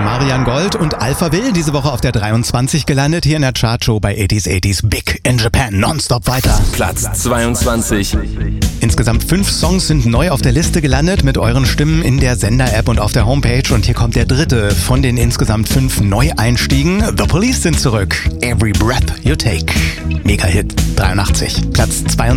Marian Gold und Alpha Will diese Woche auf der 23 gelandet, hier in der Chartshow bei 80s Big in Japan. Nonstop weiter. Platz 22. Insgesamt 5 Songs sind neu auf der Liste gelandet mit euren Stimmen in der Sender-App und auf der Homepage. Und hier kommt der dritte von den insgesamt 5 Neueinstiegen. The Police sind zurück. Every Breath You Take. Mega-Hit 83. Platz 22.